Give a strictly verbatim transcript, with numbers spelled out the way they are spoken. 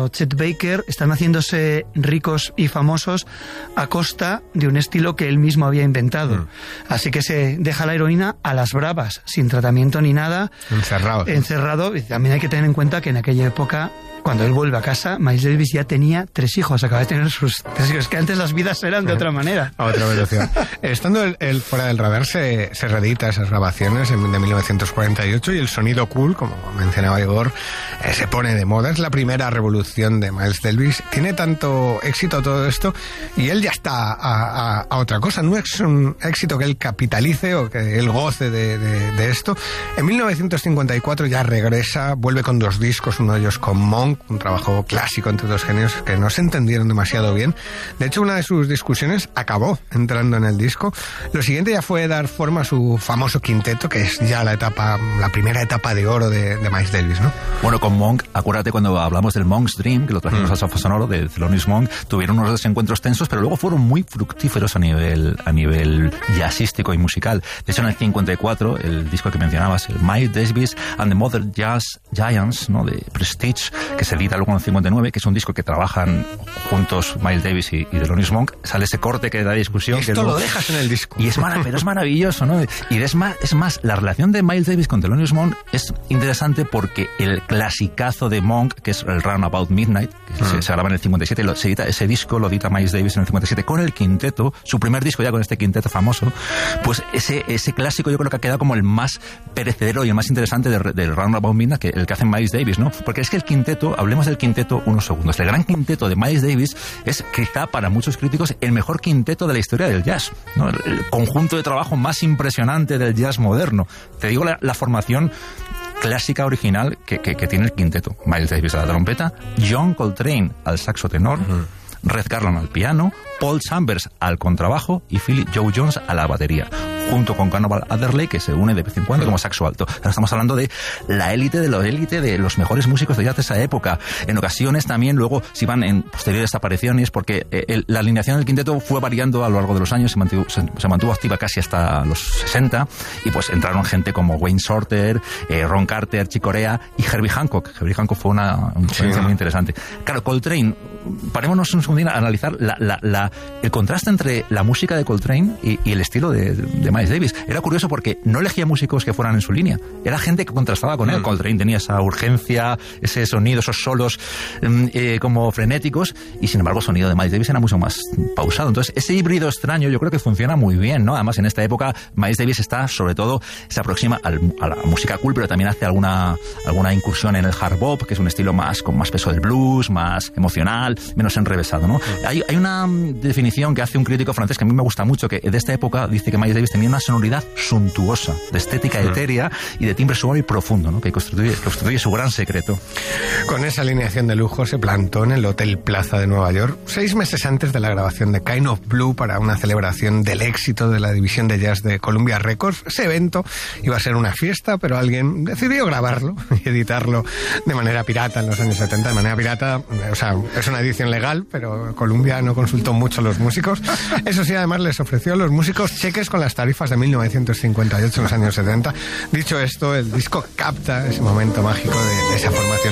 Chet Baker están haciéndose ricos y famosos a costa de un estilo que él mismo había inventado. Mm. Así que se deja la heroína a las bravas, sin tratamiento ni nada. Encerrado. Encerrado. Y también hay que tener en cuenta que en aquella época, cuando él vuelve a casa, Miles Davis ya tenía tres hijos, acaba de tener sus tres hijos, que antes las vidas eran de otra manera. A otra velocidad. Estando el, el fuera del radar, se, se reedita esas grabaciones de mil novecientos cuarenta y ocho y el sonido cool, como mencionaba Igor, eh, se pone de moda. Es la primera revolución de Miles Davis. Tiene tanto éxito todo esto y él ya está a, a, a otra cosa. No es un éxito que él capitalice o que él goce de, de, de esto. En mil novecientos cincuenta y cuatro ya regresa, vuelve con dos discos, uno de ellos con Monk, un trabajo clásico entre dos genios que no se entendieron demasiado bien. De hecho, una de sus discusiones acabó entrando en el disco. Lo siguiente ya fue dar forma a su famoso quinteto, que es ya la etapa, la primera etapa de oro de, de Miles Davis, ¿no? Bueno, con Monk, acuérdate cuando hablamos del Monk's Dream, que lo trajimos mm. al sofá sonoro de Thelonious Monk, tuvieron unos desencuentros tensos, pero luego fueron muy fructíferos a nivel, a nivel jazzístico y musical. De hecho, en el cincuenta y cuatro, el disco que mencionabas, el Miles Davis and the Modern Jazz Giants, ¿no?, de Prestige, que se edita luego en el cincuenta y nueve, que es un disco que trabajan juntos Miles Davis y, y Thelonious Monk, sale ese corte que da discusión. Esto que lo luego, dejas en el disco. Y es, marav- pero es maravilloso, ¿no? Y es más, es más, la relación de Miles Davis con Thelonious Monk es interesante porque el clasicazo de Monk, que es el Round About Midnight, que mm. se, se graba en el cincuenta y siete, lo, se edita, ese disco lo edita Miles Davis en el cincuenta y siete con el quinteto, su primer disco ya con este quinteto famoso, pues ese, ese clásico yo creo que ha quedado como el más perecedero y el más interesante del de Round About Midnight, que el que hace Miles Davis, ¿no? Porque es que el quinteto, hablemos del quinteto unos segundos. El gran quinteto de Miles Davis es quizá para muchos críticos el mejor quinteto de la historia del jazz, ¿no? El, el conjunto de trabajo más impresionante del jazz moderno. Te digo la, la formación clásica original que, que, que tiene el quinteto. Miles Davis a la trompeta, John Coltrane al saxo tenor, uh-huh. Red Garland al piano, Paul Chambers al contrabajo y Philly Joe Jones a la batería, junto con Cannonball Adderley, que se une de vez en cuando como saxo alto. Ahora estamos hablando de la élite de la élite de los mejores músicos de jazz de esa época. En ocasiones también luego se iban en posteriores apariciones, porque eh, el, la alineación del quinteto fue variando a lo largo de los años, se mantuvo, se, se mantuvo activa casi hasta los sesenta, y pues entraron gente como Wayne Shorter, eh, Ron Carter, Chick Corea y Herbie Hancock. Herbie Hancock fue una influencia sí. muy interesante. Claro, Coltrane, parémonos un segundín a analizar la, la, la, el contraste entre la música de Coltrane y, y el estilo de, de Miles Davis. Era curioso porque no elegía músicos que fueran en su línea, era gente que contrastaba con él. Mm. Coltrane tenía esa urgencia, ese sonido, esos solos eh, como frenéticos, y sin embargo el sonido de Miles Davis era mucho más pausado. Entonces ese híbrido extraño yo creo que funciona muy bien, ¿no? Además en esta época Miles Davis está, sobre todo, se aproxima al, a la música cool, pero también hace alguna, alguna incursión en el hard bop, que es un estilo más con más peso del blues, más emocional, menos enrevesado, ¿no? Mm. Hay, hay una definición que hace un crítico francés que a mí me gusta mucho, que de esta época dice que Miles Davis tenía una sonoridad suntuosa, de estética etérea y de timbre suave y profundo, ¿no?, que constituye, constituye su gran secreto. Con esa alineación de lujo se plantó en el Hotel Plaza de Nueva York seis meses antes de la grabación de Kind of Blue para una celebración del éxito de la división de jazz de Columbia Records. Ese evento iba a ser una fiesta, pero alguien decidió grabarlo y editarlo de manera pirata en los años setenta. De manera pirata, o sea, es una edición legal, pero Columbia no consultó mucho a los músicos. Eso sí, además les ofreció a los músicos cheques con las tarifas de mil novecientos cincuenta y ocho en los años setenta. Dicho esto, el disco capta ese momento mágico de, de esa formación.